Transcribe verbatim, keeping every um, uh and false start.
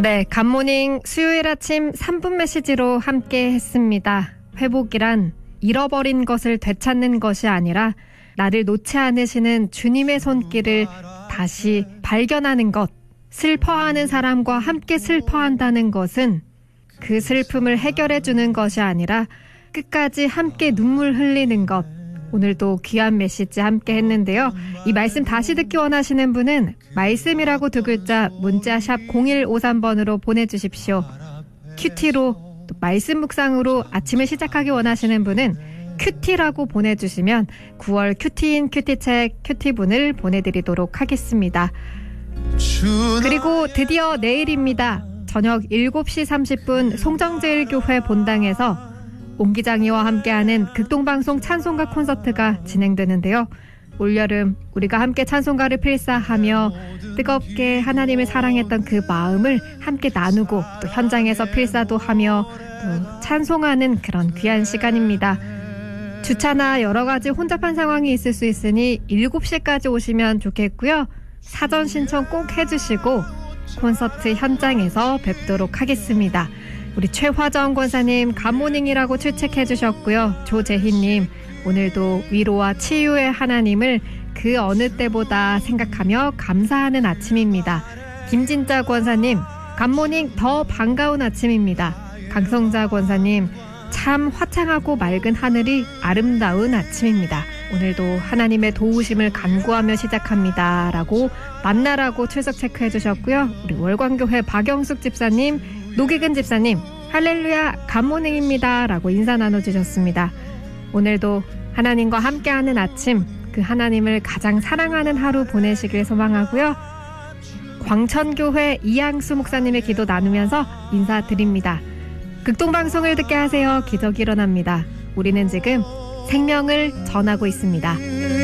네, 굿모닝 수요일 아침 삼 분 메시지로 함께 했습니다. 회복이란 잃어버린 것을 되찾는 것이 아니라 나를 놓지 않으시는 주님의 손길을 다시 발견하는 것. 슬퍼하는 사람과 함께 슬퍼한다는 것은 그 슬픔을 해결해 주는 것이 아니라 끝까지 함께 눈물 흘리는 것. 오늘도 귀한 메시지 함께 했는데요. 이 말씀 다시 듣기 원하시는 분은 말씀이라고 두 글자 문자샵 공일오삼 번으로 보내주십시오. 큐티로 또 말씀 묵상으로 아침을 시작하기 원하시는 분은 큐티라고 보내주시면 구월 큐티인 큐티책 큐티분을 보내드리도록 하겠습니다. 그리고 드디어 내일입니다. 저녁 일곱 시 삼십 분 송정제일교회 본당에서 옹기장이와 함께하는 극동방송 찬송가 콘서트가 진행되는데요. 올여름 우리가 함께 찬송가를 필사하며 뜨겁게 하나님을 사랑했던 그 마음을 함께 나누고 또 현장에서 필사도 하며 또 찬송하는 그런 귀한 시간입니다. 주차나 여러 가지 혼잡한 상황이 있을 수 있으니 일곱 시까지 오시면 좋겠고요. 사전 신청 꼭 해주시고 콘서트 현장에서 뵙도록 하겠습니다. 우리 최화정 권사님 굿모닝이라고 출첵해 주셨고요. 조재희님 오늘도 위로와 치유의 하나님을 그 어느 때보다 생각하며 감사하는 아침입니다. 김진자 권사님 굿모닝 더 반가운 아침입니다. 강성자 권사님 참 화창하고 맑은 하늘이 아름다운 아침입니다. 오늘도 하나님의 도우심을 간구하며 시작합니다. 라고 만나라고 출석 체크해 주셨고요. 우리 월광교회 박영숙 집사님 노기근 집사님 할렐루야 굿모닝입니다 라고 인사 나눠주셨습니다. 오늘도 하나님과 함께하는 아침 그 하나님을 가장 사랑하는 하루 보내시길 소망하고요. 광천교회 이양수 목사님의 기도 나누면서 인사드립니다. 극동방송을 듣게 하세요. 기적이 일어납니다. 우리는 지금 생명을 전하고 있습니다.